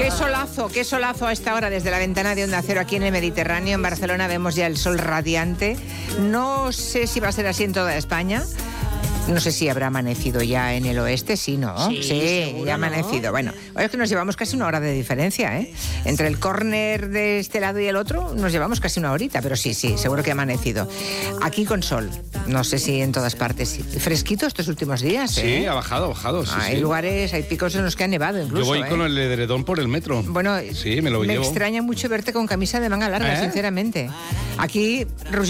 Qué solazo a esta hora desde la ventana de Onda Cero aquí en el Mediterráneo. En Barcelona vemos ya el sol radiante. No sé si va a ser así en toda España. No sé si habrá amanecido ya en el oeste, sí, ¿no? Sí, ya ha amanecido. ¿no? Bueno, es que nos llevamos casi una hora de diferencia, ¿eh? Entre el córner de este lado y el otro nos llevamos casi una horita, pero sí, seguro que ha amanecido. Aquí con sol, no sé si en todas partes. Fresquito estos últimos días, ¿eh? Sí, ha bajado. Sí, hay lugares, hay picos en los que ha nevado incluso. Yo voy con el edredón por el metro. Bueno, sí, me lo llevo. Me extraña mucho verte con camisa de manga larga, sinceramente. Aquí,